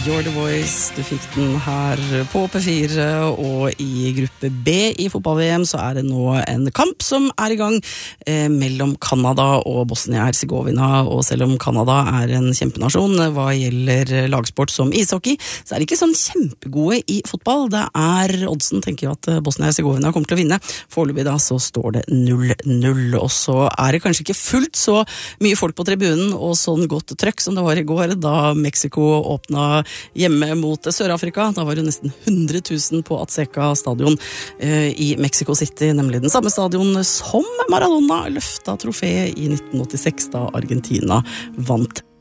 You're the Voice, du fikk den her på P4, og i gruppe B i fotball-VM så det nå en kamp som i gang mellom Kanada og Bosnia-Herzegovina, og selv om Kanada en kjempenasjon hva gjelder lagsport som ishockey, så det ikke sånn kjempegode i fotball. Det oddsen tenker jo at Bosnia-Herzegovina kommer til å vinne. Foreløpig da så står det 0-0, og så det kanskje ikke fullt så mye folk på tribunen og sånn godt trøkk som det var i går, da Mexico åpna hjemme mot Sør-Afrika. Da var det nesten 100 000 på Azteca stadion i Mexico City, nemlig den samme stadion som Maradona løfta trofé i 1986 da Argentina vant